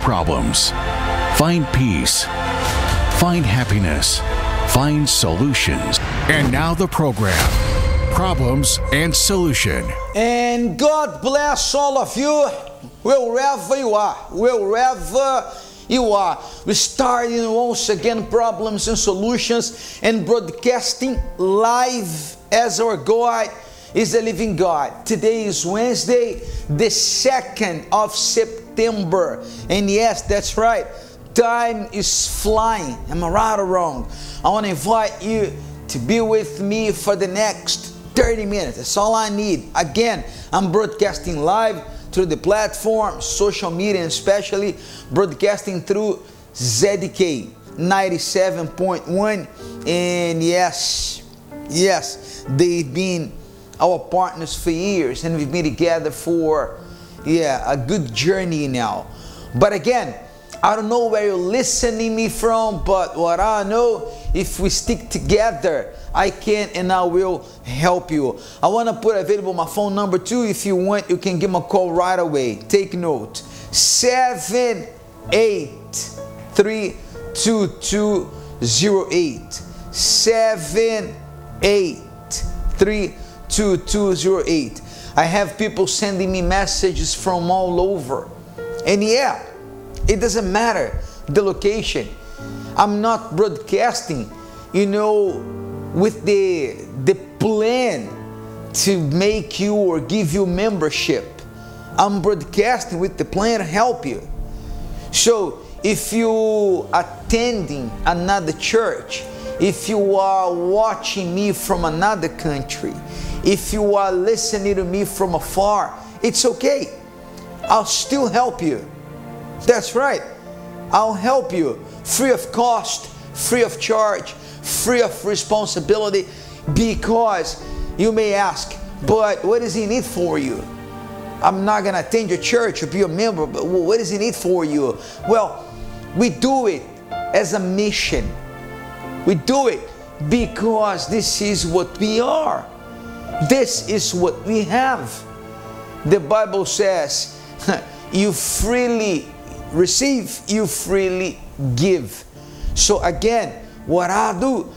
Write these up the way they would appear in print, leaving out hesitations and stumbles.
problems. Find peace. Find happiness. Find solutions. And now the program, Problems and Solution. And God bless all of you, wherever you are, wherever you are. We're starting once again Problems and Solutions and broadcasting live as our God is a living God. Today is Wednesday, the 2nd of September. And yes, that's right, time is flying. Am I right or wrong? I want to invite you to be with me for the next 30 minutes. That's all I need. Again, I'm broadcasting live through the platform, social media, and especially broadcasting through ZDK 97.1. And yes, they've been our partners for years, and we've been together for a good journey now. But again, I don't know where you're listening me from, but what I know, if we stick together, I can and I will help you. I want to put available my phone number too. If you want, you can give me a call right away. Take note: 783-2208. 783-2208. I have people sending me messages from all over, and it doesn't matter the location. I'm not broadcasting, with the plan to make you or give you membership. I'm broadcasting with the plan to help you. So if you attending another church, if you are watching me from another country, if you are listening to me from afar, it's okay. I'll still help you. That's right. I'll help you free of cost, free of charge, free of responsibility, because you may ask, but what does he need for you? I'm not going to attend your church or be a member, but what does he need for you? Well, we do it as a mission. We do it because this is what we are. This is what we have. The Bible says, you freely receive, you freely give. So again, what I do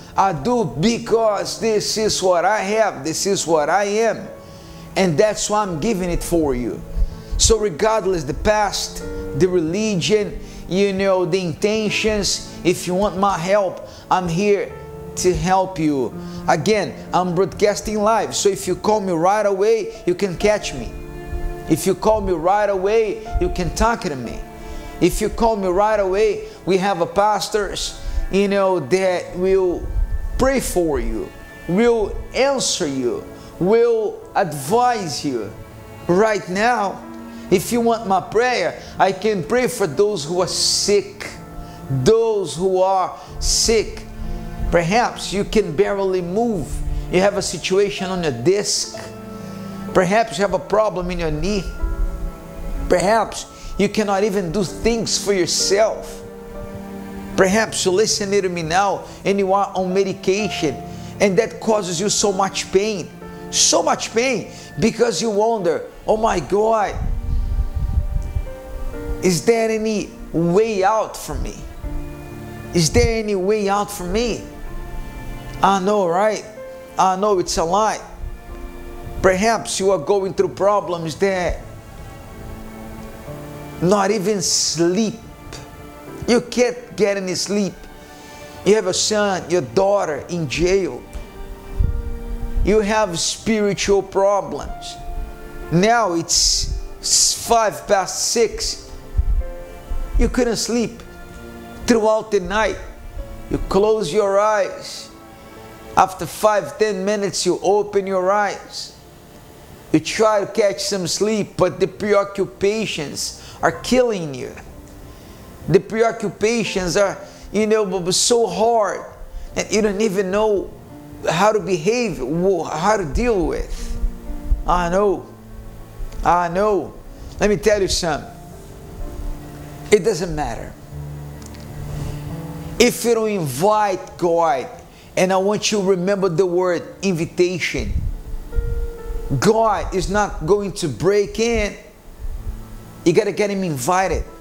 because this is what I have, this is what I am, and that's why I'm giving it for you. So regardless the past, the religion, the intentions, if you want my help, I'm here to help you. Again, I'm broadcasting live, so if you call me right away, you can catch me. If you call me right away, you can talk to me. If you call me right away, we have a pastors, that will pray for you, will answer you, will advise you. Right now, if you want my prayer, I can pray for those who are sick. Those who are sick. Perhaps you can barely move. You have a situation on your disc. Perhaps you have a problem in your knee. Perhaps you cannot even do things for yourself. Perhaps you're listening to me now and you are on medication, and that causes you so much pain because you wonder, oh my God, is there any way out for me? Is there any way out for me? I know, right? I know it's a lie. Perhaps you are going through problems that not even sleep. You can't get any sleep. You have a son, your daughter in jail. You have spiritual problems. Now it's 6:05. You couldn't sleep throughout the night. You close your eyes. After 5-10 minutes, you open your eyes. You try to catch some sleep, but the preoccupations are killing you. The preoccupations are, so hard, and you don't even know how to behave, how to deal with. I know. Let me tell you something. It doesn't matter. If you don't invite God, and I want you to remember the word invitation, God is not going to break in. You got to get him invited.